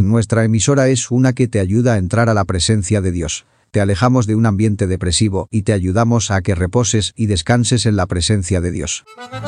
Nuestra emisora es una que te ayuda a entrar a la presencia de Dios. Te alejamos de un ambiente depresivo y te ayudamos a que reposes y descanses en la presencia de Dios.